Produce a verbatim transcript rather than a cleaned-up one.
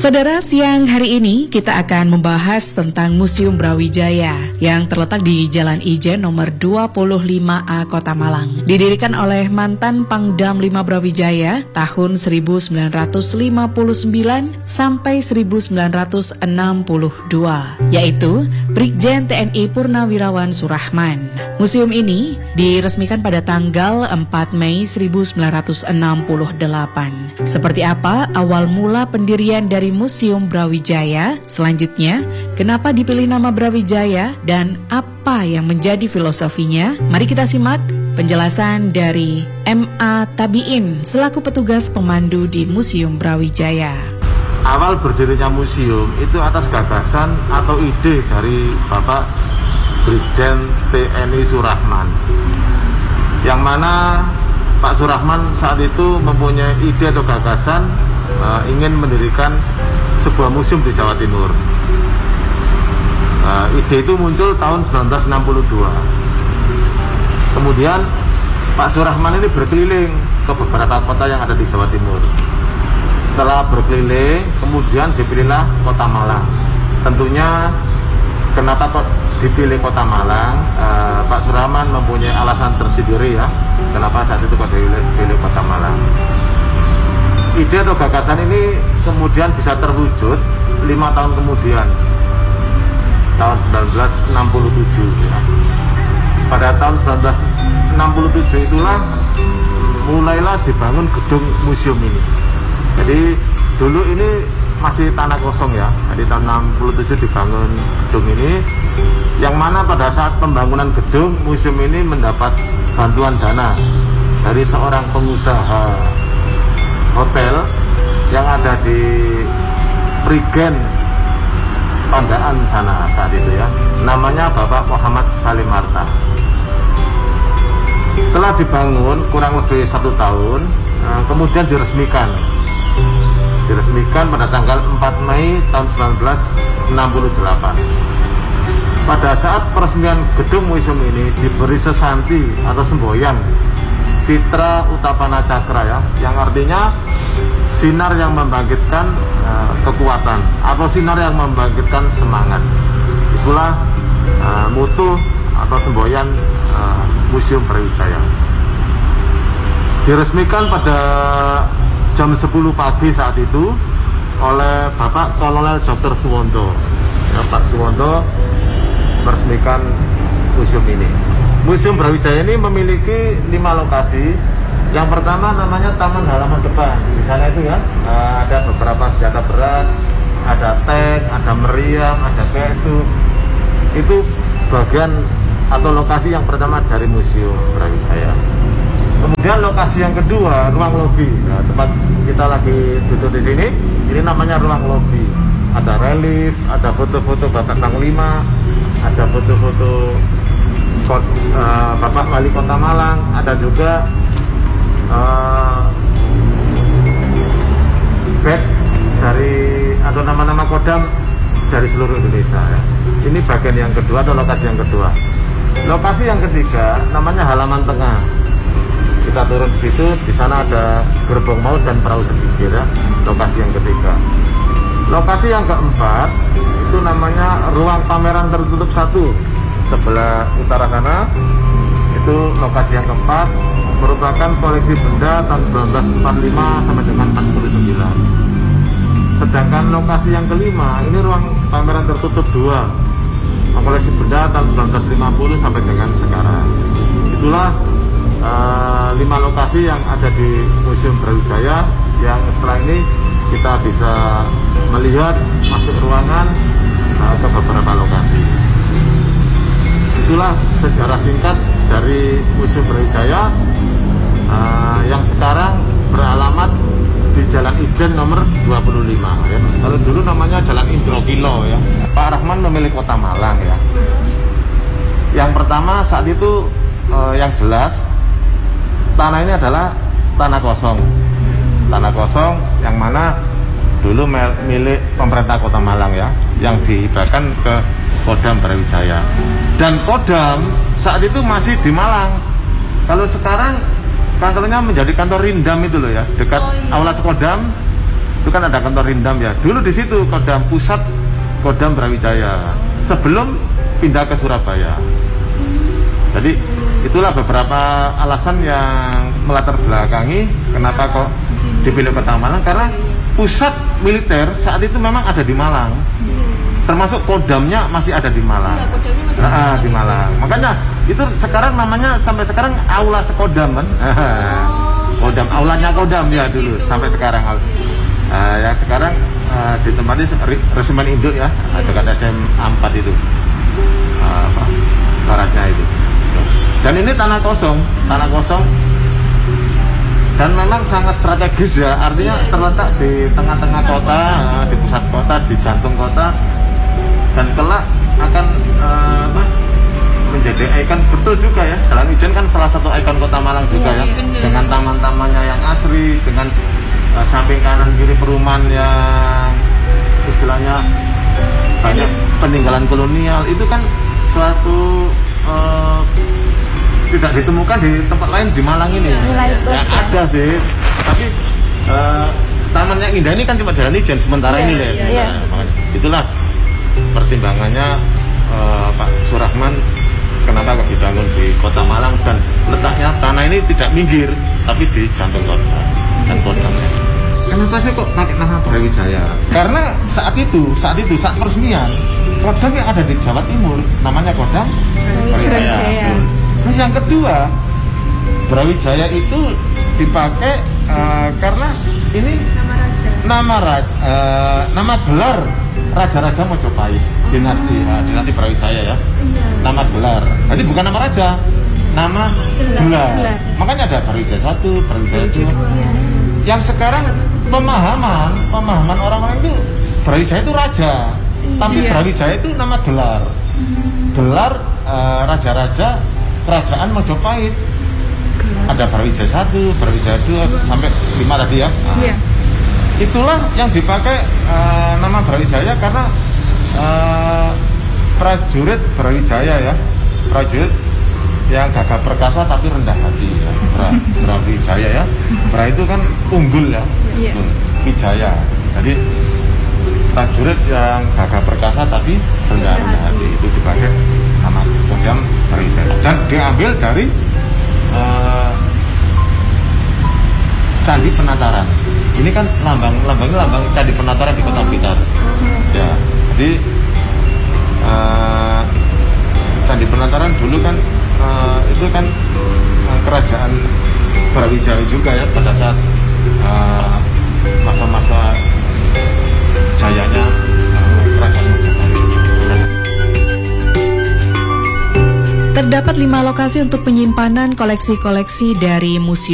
Saudara, siang hari ini kita akan membahas tentang Museum Brawijaya yang terletak di Jalan Ijen nomor dua puluh lima A Kota Malang. Didirikan oleh mantan Pangdam lima Brawijaya tahun seribu sembilan ratus lima puluh sembilan sampai seribu sembilan ratus enam puluh dua, yaitu Brigjen T N I Purnawirawan Surahman. Museum ini diresmikan pada tanggal empat Mei seribu sembilan ratus enam puluh delapan. Seperti apa awal mula pendirian dari Museum Brawijaya? Selanjutnya, kenapa dipilih nama Brawijaya dan apa yang menjadi filosofinya? Mari kita simak penjelasan dari M A Tabiin selaku petugas pemandu di Museum Brawijaya. Awal berdirinya museum itu atas gagasan atau ide dari Bapak Brigjen T N I Surahman, yang mana Pak Surahman saat itu mempunyai ide atau gagasan uh, ingin mendirikan sebuah museum di Jawa Timur. Uh, ide itu muncul tahun seribu sembilan ratus enam puluh dua. Kemudian Pak Surahman ini berkeliling ke beberapa kota yang ada di Jawa Timur. Setelah berkeliling, kemudian dipilihlah Kota Malang. Tentunya kenapa kok dipilih Kota Malang? Uh, Pak Surahman mempunyai alasan tersendiri ya, kenapa saat itu kok dipilih Kota Malang. Ide atau gagasan ini kemudian bisa terwujud lima tahun kemudian, tahun seribu sembilan ratus enam puluh tujuh ya. Pada tahun seribu sembilan ratus enam puluh tujuh itulah mulailah dibangun gedung museum ini. Jadi dulu ini masih tanah kosong ya. Jadi tahun enam puluh tujuh dibangun gedung ini, yang mana pada saat pembangunan gedung museum ini mendapat bantuan dana dari seorang pengusaha hotel yang ada di Prigen Pandaan sana saat itu ya. Namanya Bapak Muhammad Salim Harta. Setelah dibangun kurang lebih satu tahun, kemudian diresmikan. Diresmikan pada tanggal empat Mei tahun seribu sembilan ratus enam puluh delapan. Pada saat peresmian gedung museum ini diberi sesanti atau semboyan Fitra Utapana Cakra ya, yang artinya sinar yang membangkitkan uh, kekuatan atau sinar yang membangkitkan semangat. Itulah uh, mutu atau semboyan uh, Museum Brawijaya. Diresmikan pada jam sepuluh pagi saat itu oleh Bapak Kolonel Doktor Suwondo. Ya, Pak Suwondo meresmikan museum ini. Museum Brawijaya ini memiliki lima lokasi. Yang pertama namanya Taman Halaman Depan. Di sana itu ya ada beberapa senjata berat, ada tank, ada meriam, ada kesu. Itu bagian atau lokasi yang pertama dari Museum Brawijaya. Kemudian lokasi yang kedua, ruang lobi. Nah, tempat kita lagi duduk di sini, ini namanya ruang lobi. Ada relief, ada foto-foto Bapak Panglima, ada foto-foto uh, Bapak Wali Kota Malang, ada juga uh, badge dari atau nama-nama kodam dari seluruh Indonesia. Ya. Ini bagian yang kedua atau lokasi yang kedua. Lokasi yang ketiga namanya Halaman Tengah. Kita turun di situ, di sana ada gerbong maut dan perahu sepikir ya. Lokasi yang ketiga. Lokasi yang keempat itu namanya ruang pameran tertutup satu sebelah utara sana. Itu lokasi yang keempat, merupakan koleksi benda tahun seribu sembilan ratus empat puluh lima sampai dengan empat puluh sembilan. Sedangkan lokasi yang kelima ini ruang pameran tertutup dua, koleksi benda tahun seribu sembilan ratus lima puluh sampai dengan sekarang. Itulah Uh, lima lokasi yang ada di Museum Brawijaya, yang setelah ini kita bisa melihat masuk ruangan uh, ke beberapa lokasi. Itulah sejarah singkat dari Museum Brawijaya uh, yang sekarang beralamat di Jalan Ijen nomor dua puluh lima ya. Kalau dulu namanya Jalan Indrokilo ya. Pak Rahman memilih Kota Malang ya. Yang pertama saat itu uh, yang jelas tanah ini adalah tanah kosong, tanah kosong yang mana dulu milik pemerintah Kota Malang ya, yang dihibahkan ke Kodam Brawijaya. Dan Kodam saat itu masih di Malang. Kalau sekarang kantornya menjadi kantor Rindam itu loh ya, dekat oh, iya. Aula Sekodam itu kan ada kantor Rindam ya. Dulu di situ Kodam Pusat Kodam Brawijaya sebelum pindah ke Surabaya. Jadi itulah beberapa alasan yang melatar belakangi kenapa kok dipilih Kota Malang, karena pusat militer saat itu memang ada di Malang, termasuk Kodamnya masih ada di Malang. Nah, di Malang. Makanya itu sekarang namanya sampai sekarang Aula Sekodam kan. Kodam, aulanya Kodam ya dulu sampai sekarang. Uh, yang sekarang uh, ditempati Resimen Induk ya, dekat S M A empat itu. Uh, apa? Baratnya itu. Dan ini tanah kosong, tanah kosong, dan memang sangat strategis ya, artinya terletak di tengah-tengah kota, di pusat kota, di jantung kota, dan kelak akan uh, apa, menjadi ikon. Betul juga ya, Jalan Ijen kan salah satu ikon Kota Malang juga ya, dengan taman-tamannya yang asri, dengan uh, samping kanan kiri perumahan yang istilahnya banyak peninggalan kolonial, itu kan suatu uh, tidak ditemukan di tempat lain di Malang ini. Ya, ya ada sih, tapi uh, taman yang indah ini kan cuma Jalan Ijen sementara yeah, ini deh. Yeah, yeah. Nah, itulah pertimbangannya uh, Pak Surahman kenapa kok dibangun di Kota Malang, dan letaknya tanah ini tidak minggir tapi di jantung kota dan kodamnya. Kenapa sih kok pakai nama Brawijaya? Karena saat itu, saat itu saat peresmian Kodam yang ada di Jawa Timur namanya Kodam Brawijaya. Terus yang kedua, Brawijaya itu dipakai uh, karena ini nama raja, nama, raja, uh, nama gelar Raja-Raja Mojopahit, dinasti, uh, dinasti Brawijaya ya. Iya. Nama gelar, jadi bukan nama raja, nama gelar. gelar. gelar. Makanya ada Brawijaya satu, Brawijaya dua. Iya. Yang sekarang pemahaman, pemahaman orang-orang itu Brawijaya itu raja, iya. tapi Brawijaya itu nama gelar, gelar uh, raja-raja Kerajaan Mojopahit. Ada Brawijaya satu, Brawijaya dua, sampai lima tadi ya. Nah, yeah. Itulah yang dipakai uh, nama Brawijaya karena uh, prajurit Brawijaya ya, prajurit yang gagah perkasa tapi rendah hati ya. Bra, Brawijaya ya. Bra itu kan unggul ya, yeah. Wijaya. Jadi prajurit yang gagah perkasa tapi rendah, rendah hati itu dipakai nama Kodam Brawijaya, dan diambil dari uh, Candi Penataran. Ini kan lambang lambangnya lambang Candi Penataran di Kota Blitar. Ya, jadi uh, Candi Penataran dulu kan uh, itu kan uh, kerajaan Brawijaya juga ya, pada saat uh, masa-masa jayanya uh, kerajaan Mojopahit. Terdapat lima lokasi untuk penyimpanan koleksi-koleksi dari museum